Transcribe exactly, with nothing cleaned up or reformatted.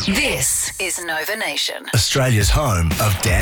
This is Nova Nation. Australia's home of dance.